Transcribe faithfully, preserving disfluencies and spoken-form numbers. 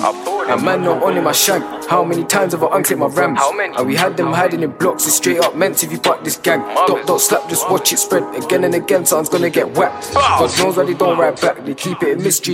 And man, no on in my shank. How many times have I unclipped my rams? How many? And we had them hiding in blocks. It's straight up meant if you butt this gang. Don't, don't slap, just watch it spread. Again and again, something's gonna get whacked. God knows why they don't write back. They keep it a mystery.